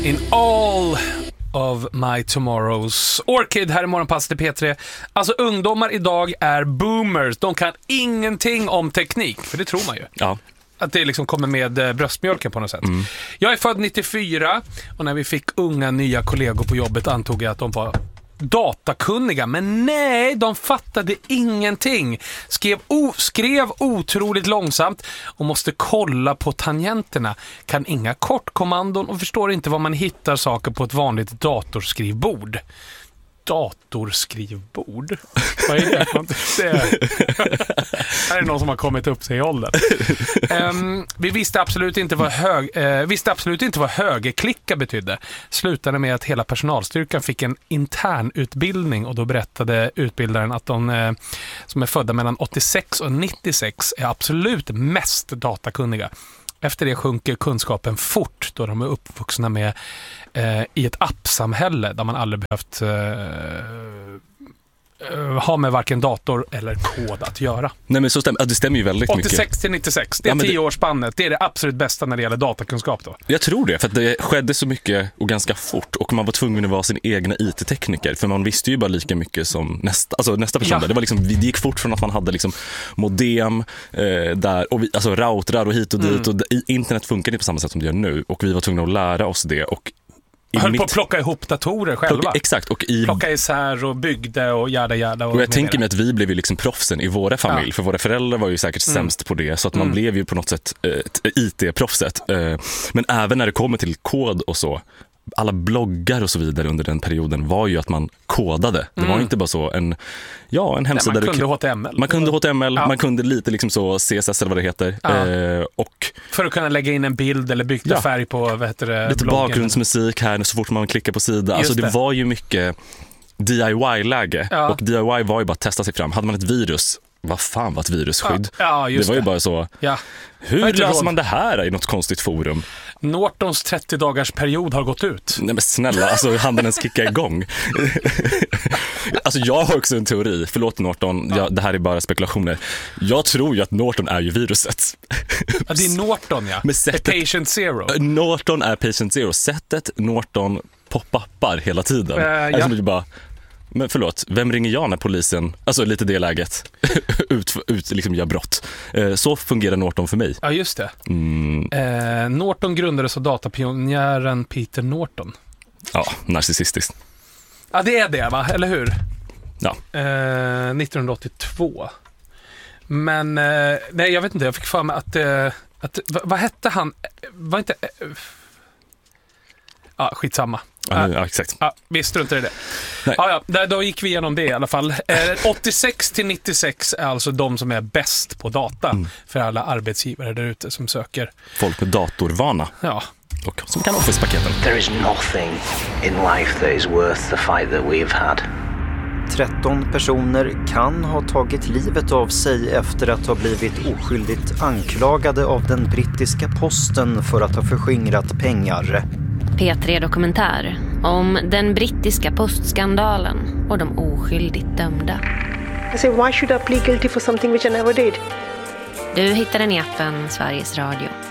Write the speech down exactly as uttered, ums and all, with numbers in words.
In all of my tomorrows. Orchid här i Morgonpasset i P tre. Alltså ungdomar idag är boomers. De kan ingenting om teknik, för det tror man ju. Ja. Att det liksom kommer med bröstmjölken på något sätt. Mm. Jag är född nittiofyra och när vi fick unga nya kollegor på jobbet antog jag att de var datakunniga, men nej, de fattade ingenting. Skrev, o, skrev otroligt långsamt och måste kolla på tangenterna. Kan inga kortkommandon och förstår inte vad man hittar saker på ett vanligt datorskrivbord. Datorskrivbord? Vad är det? Det är, här är någon som har kommit upp sig i åldern. Um, vi visste absolut inte vad hög, uh, visste absolut inte vad högerklicka betydde. Slutade med att hela personalstyrkan fick en intern utbildning och då berättade utbildaren att de uh, som är födda mellan åttiosex och nittiosex är absolut mest datakunniga. Efter det sjunker kunskapen fort då de är uppvuxna med eh, i ett appsamhälle där man aldrig behövt eh, ha med varken dator eller kod att göra. Nej, men så stäm- det stämmer ju väldigt mycket. åttiosex till nittiosex, det är ja, tioårsspannet. Det är det absolut bästa när det gäller datakunskap då. Jag tror det, för att det skedde så mycket och ganska fort och man var tvungen att vara sin egna I T-tekniker, för man visste ju bara lika mycket som nästa, alltså nästa person. Ja. Det var liksom, det gick fort från att man hade liksom modem eh, där, och vi, alltså routrar och hit och dit, mm. och internet funkar inte på samma sätt som det gör nu, och vi var tvungna att lära oss det, och Jag höll mitt... på att plocka ihop datorer själva. Plocka, exakt. Och i... Plocka isär och byggde och jäda jäda. Och, och jag tänker mig att vi blev ju liksom proffsen i våra familj. Ja. För våra föräldrar var ju säkert mm. sämst på det. Så att man mm. blev ju på något sätt ett I T-proffset. Men även när det kommer till kod och så. Alla bloggar och så vidare under den perioden var ju att man kodade. Det mm. var inte bara så en, ja, en hemsida. Nej, man kunde du... H T M L. Man kunde H T M L, ja. Man kunde lite liksom så C S S eller vad det heter. Ja. Eh, och... För att kunna lägga in en bild eller byta ja. färg på, vad heter det, lite bloggen. Bakgrundsmusik här så fort man klickar på sida. Alltså det. det var ju mycket D I Y-läge. Ja. Och D I Y var ju bara att testa sig fram. Hade man ett virus, vad fan var ett virusskydd? Ja, ja, just det var ju det. bara så. Ja. Hur löser man det här i något konstigt forum? Nortons trettio dagars period har gått ut. Nej men snälla, alltså handen ens kicka igång. Alltså jag har också en teori. Förlåt Norton, ja. jag, det här är bara spekulationer. Jag tror ju att Norton är ju viruset. Ja, det är Norton, ja. Med sättet, är Patient Zero. Norton är Patient Zero. Sättet Norton pop-uppar hela tiden. Uh, ja. Alltså ju bara... Men förlåt, vem ringer jag när polisen, alltså lite det läget, ut, ut liksom gör brott. Eh, så fungerar Norton för mig. Ja, just det. Mm. Eh, Norton grundades av datapionjären Peter Norton. Ja, narcissistiskt. Ja, det är det, va? Eller hur? Ja. Eh, nittonhundraåttiotvå. Men, eh, nej, jag vet inte, jag fick för mig att, eh, att vad, vad hette han? Var inte... Eh, ja, skitsamma. Ja, ja, exakt. Ja, vi struntar i det. Nej. Ja, ja, då gick vi igenom det i alla fall. Eh, åttiosex till nittiosex är alltså de som är bäst på data mm. för alla arbetsgivare där ute som söker. Folk med datorvana. Ja. Och som kan Office-paketen. There is nothing in life that is worth the fight that we've had. tretton personer kan ha tagit livet av sig efter att ha blivit oskyldigt anklagade av den brittiska posten för att ha förskingrat pengar. P tre Dokumentär om den brittiska postskandalen och de oskyldigt dömda. I say, why should I plead guilty for something which I never did? Du hittar den i appen Sveriges Radio.